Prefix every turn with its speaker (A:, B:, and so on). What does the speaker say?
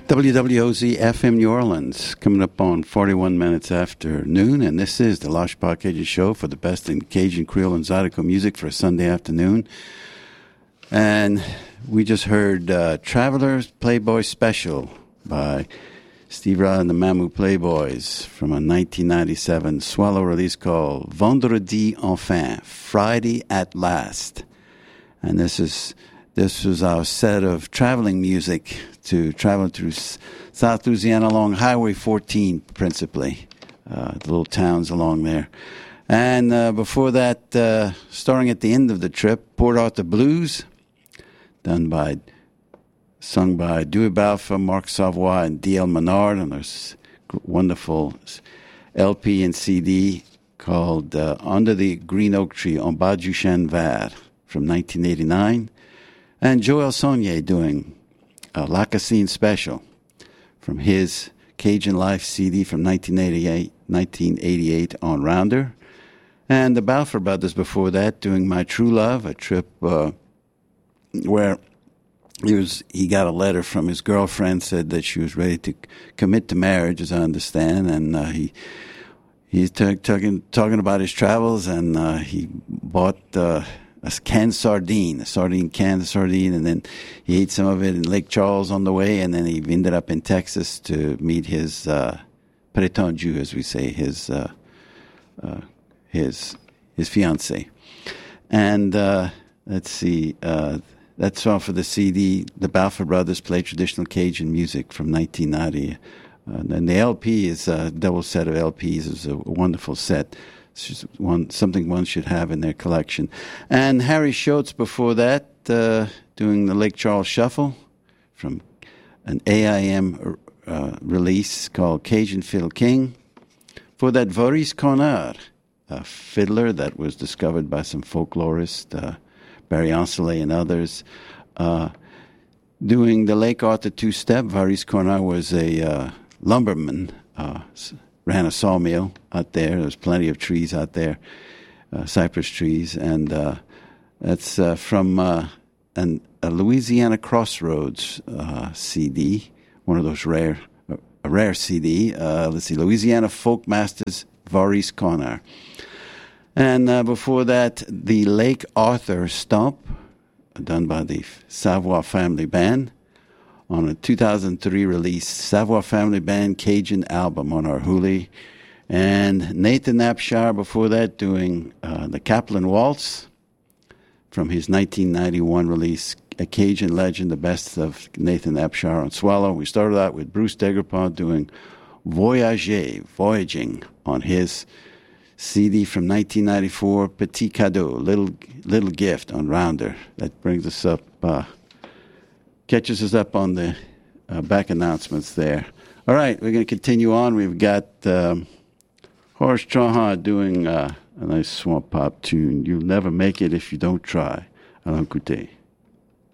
A: WWOZ FM New Orleans, coming up on 41 minutes after noon, and this is the Losh Park Cajun Show for the best in Cajun, Creole, and Zydeco music for a Sunday afternoon. And we just heard Travelers Playboy Special by Steve Ra and the Mamou Playboys from a 1997 Swallow release called Vendredi Enfin, Friday at Last. And this was our set of traveling music to travel through South Louisiana along Highway 14, principally, the little towns along there. And before that, starting at the end of the trip, Port Arthur Blues, sung by Dewey Balfour, Marc Savoy, and D.L. Menard on this wonderful LP and CD called Under the Green Oak Tree, En bas du chêne vert, from 1989. And Joel Saunier doing a La Cassine special from his Cajun Life CD from 1988 on Rounder. And the Balfour Brothers before that doing My True Love, a trip where he got a letter from his girlfriend, said that she was ready to commit to marriage, as I understand, and he's talking about his travels, and he bought a canned sardine, canned sardine, and then he ate some of it in Lake Charles on the way, and then he ended up in Texas to meet his prétendue, as we say, his fiancée. And let's see, that's all for the CD. The Balfour Brothers play traditional Cajun music from 1990. And the LP is a double set of LPs. It's a wonderful set. It's just something one should have in their collection. And Harry Schultz before that, doing the Lake Charles Shuffle from an AIM release called Cajun Fiddle King. For that, Maurice Conard, a fiddler that was discovered by some folklorists, Barry Ancelet and others, doing the Lake Arthur two-step. Maurice Conard was a lumberman, ran a sawmill out there. There was plenty of trees out there, cypress trees, and that's from a Louisiana Crossroads CD, one of those rare CD. Let's see, Louisiana Folk Masters, Maurice Conard. And before that, the Lake Arthur Stomp, done by the Savoy Family Band, on a 2003 release, Savoy Family Band Cajun album on our Huli. And Nathan Knapshire before that doing the Kaplan Waltz from his 1991 release, A Cajun Legend, the best of Nathan Knapshire on Swallow. We started out with Bruce Degerpont doing Voyaging on his CD from 1994, Petit Cadeau, Little Gift on Rounder. That brings us up, catches us up on the back announcements there. All right, we're going to continue on. We've got Horace Trahan doing a nice swamp pop tune, You'll Never Make It If You Don't Try. Alain Couté.